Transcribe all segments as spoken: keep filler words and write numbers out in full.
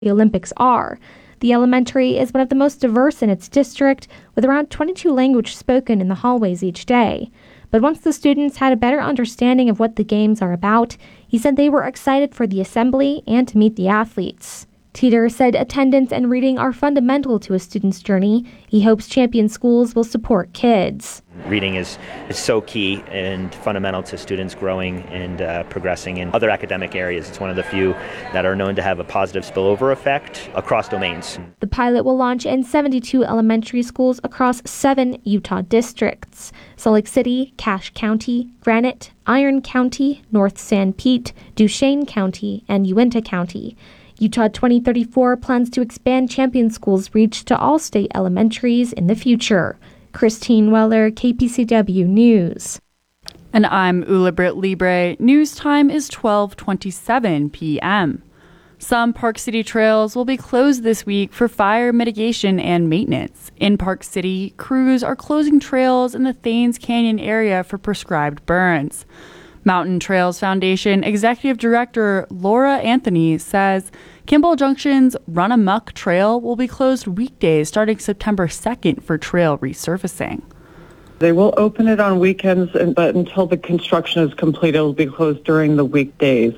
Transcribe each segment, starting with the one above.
the Olympics are. The elementary is one of the most diverse in its district, with around twenty-two languages spoken in the hallways each day. But once the students had a better understanding of what the games are about, he said they were excited for the assembly and to meet the athletes. Teeter said attendance and reading are fundamental to a student's journey. He hopes Champion Schools will support kids. Reading is, is so key and fundamental to students growing and uh, progressing in other academic areas. It's one of the few that are known to have a positive spillover effect across domains. The pilot will launch in seventy-two elementary schools across seven Utah districts: Salt Lake City, Cache County, Granite, Iron County, North San Pete, Duchesne County, and Uinta County. Utah twenty thirty-four plans to expand Champion Schools' reach to all state elementaries in the future. Christine Weller, K P C W News. And I'm Ula Britt Libre. News time is twelve twenty-seven p.m. Some Park City trails will be closed this week for fire mitigation and maintenance. In Park City, crews are closing trails in the Thanes Canyon area for prescribed burns. Mountain Trails Foundation Executive Director Laura Anthony says Kimball Junction's Run Amuck Trail will be closed weekdays starting September second for trail resurfacing. They will open it on weekends, but until the construction is complete, it will be closed during the weekdays.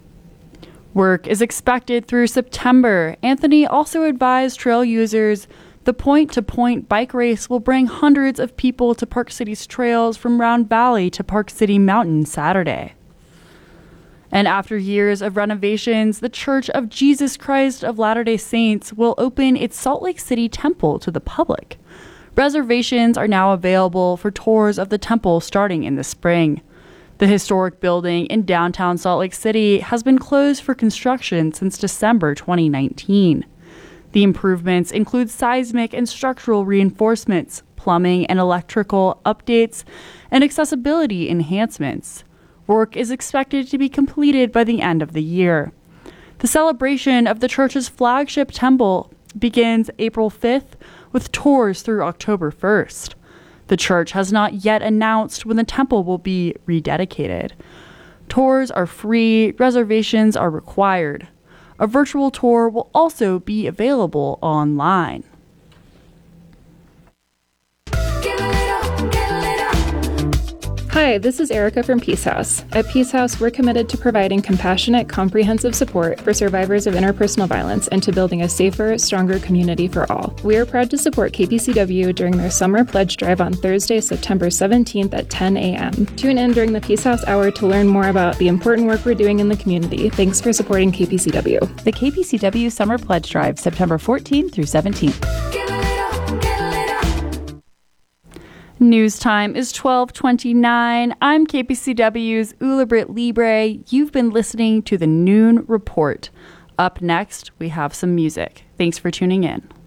Work is expected through September. Anthony also advised trail users the point-to-point bike race will bring hundreds of people to Park City's trails from Round Valley to Park City Mountain Saturday. And after years of renovations, the Church of Jesus Christ of Latter-day Saints will open its Salt Lake City temple to the public. Reservations are now available for tours of the temple starting in the spring. The historic building in downtown Salt Lake City has been closed for construction since December twenty nineteen. The improvements include seismic and structural reinforcements, plumbing and electrical updates, and accessibility enhancements. Work is expected to be completed by the end of the year. The celebration of the church's flagship temple begins April fifth with tours through October first. The church has not yet announced when the temple will be rededicated. Tours are free, reservations are required. A virtual tour will also be available online. Hi, this is Erica from Peace House. At Peace House, we're committed to providing compassionate, comprehensive support for survivors of interpersonal violence and to building a safer, stronger community for all. We are proud to support K P C W during their summer pledge drive on Thursday, September seventeenth at ten a.m. Tune in during the Peace House Hour to learn more about the important work we're doing in the community. Thanks for supporting K P C W. The K P C W Summer Pledge Drive, September fourteenth through seventeenth. News time is twelve twenty-nine. I'm K P C W's Ula Britt Libre. You've been listening to the Noon Report. Up next, we have some music. Thanks for tuning in.